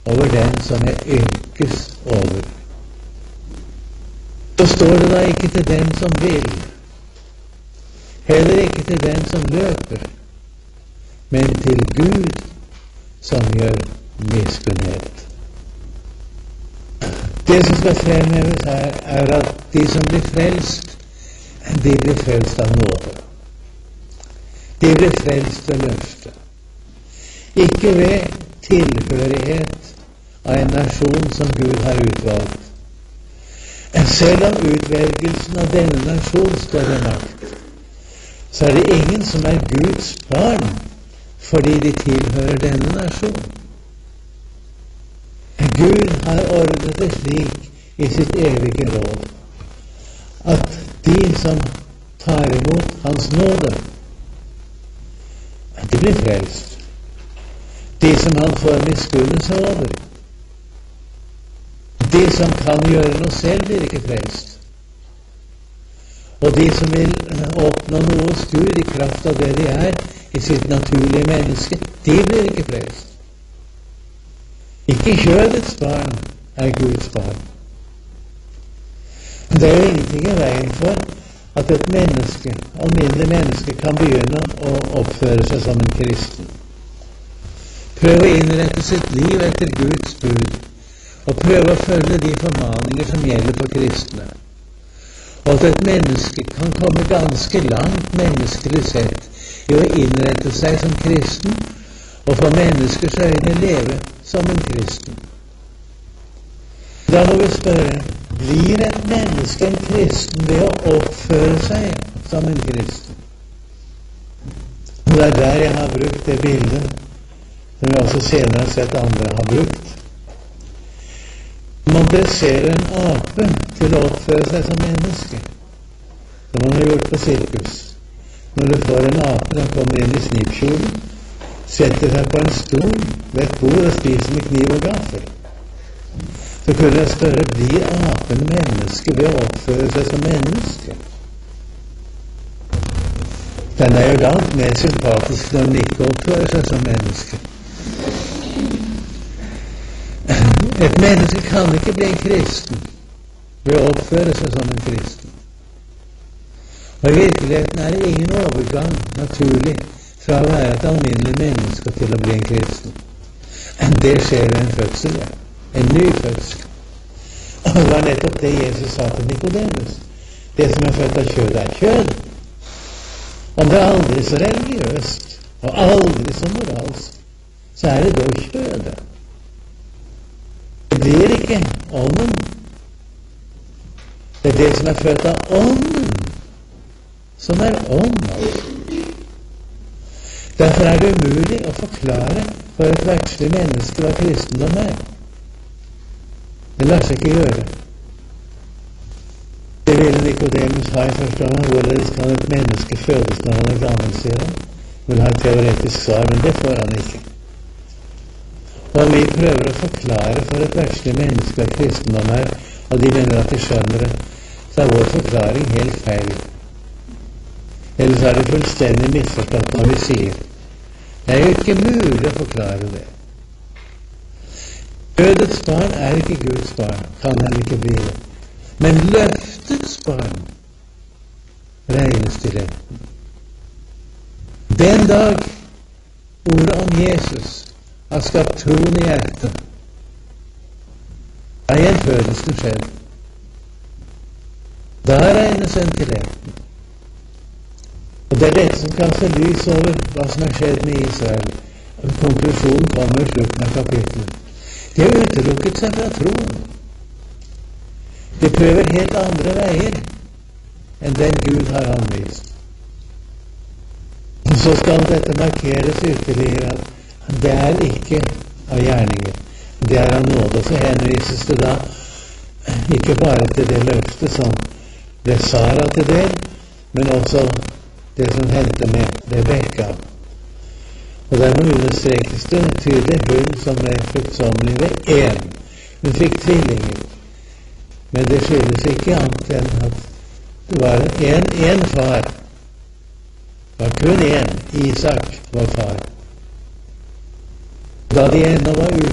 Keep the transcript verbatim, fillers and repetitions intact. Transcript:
over den som jeg yrkes over. Så står det da ikke til den som vil, heller ikke til den som løper, men til Gud som gjør miskunnhet. Det som skal fremheves her, er at de som blir frelst, de blir frelst av nåde. De blir frelst ved løfte. Ikke ved tilhørighet av en nasjon som Gud har utvalgt. Selv om utvelgelsen av denne nasjon større makt, så er det ingen som er Guds barn fordi de tilhører denne nasjon. Gud har ordnet det slik i sitt evige råd at de som tar imot Hans nåde, de blir frelst. De som Han får miskunnelse over, de som kan gjøre noe selv, blir ikke frelst. Og de som vil oppnå noe hos Gud i kraft av det de er i sitt naturlige menneske, de blir ikke frelst. Ikke kjødets barn er Guds barn. Det er jo ingenting i veien for at et menneske, alminnelig menneske, kan begynne å oppføre seg som en kristen. Prøve å innrette sitt liv etter Guds bud, og prøve å følge de formaninger som gjelder for kristne. Og at et menneske kan komme ganske langt menneskelig sett i å innrette seg som kristen, og for menneskers øyne leve som en kristen. Da må vi spørre, blir et menneske en kristen ved å oppføre seg som en kristen? Og det er der jeg har brukt det bildet, som vi også senere har sett andre har brukt. Man dresserer en ape til å oppføre seg som menneske, som man har gjort på sirkus. Når du får en ape, den kommer inn i snipkjolen, setter seg på en stol ved et bord og spiser med kniv og gaffel. Så kunne jeg spørre, blir apen menneske ved å oppføre seg som menneske? Den er jo langt mer sympatisk når den ikke oppfører seg som menneske. Et menneske kan ikke bli en kristen ved å oppføre seg som en kristen. Og i virkeligheten er det ingen overgang naturlig fra å være et alminnelig menneske til å bli en kristen. Det skjer ved en fødsel, ja. En ny fødsel. Og det var nettopp det Jesus sa til Nikodemus. Det som er født av kjød er kjød. Om det er aldri så religiøst og aldri så moralsk, så er det dog kjødet. Det blir ikke ånden. Det er det som er født av ånden, som er ånd. Derfor er det umulig å forklare for et verdslig menneske hva kristendom er. Det lar seg ikke gjøre. Det ville Nikodemus ha i første omgang. Hvorledes kan et menneske fødes når han er gammel, sier han. Vil ha et teoretisk svar, men det får han ikke. Og vi prøver å forklare for et verdslig menneske hva kristendom er, og de mener at de skjønner det, så er vår forklaring helt feil. Ellers er det fullstendig misforstått når vi sier. Det er jo ikke mulig å forklare det. Dødets barn er ikke Guds barn, kan han ikke bli det. Men løftets barn regnes til enten. Den dag ordet om Jesus har skapt troen i hjertet, er gjenfødelsen skjedd. Da regnes en til enten. Og det er dette som kaster lys over hva som har skjedd med Israel. Og konklusjonen kommer i slutten av kapitlet. De har utelukket seg fra troen. De prøver helt andre veier enn den Gud har anvist. Og så skal dette markeres ytterligere at det er ikke av gjerninger. Det er av nåde. Og så henvises det da ikke bare til det løftet som ble Sara til del, men også det som hendte med Rebekka. Og dermed understrekes det tydelig hun som ble fruktsommelig ved én. Hun fikk tvillinger. Men det skyldes ikke annet enn at det var en, en far. Det var kun én. Isak var far. Da de ennå var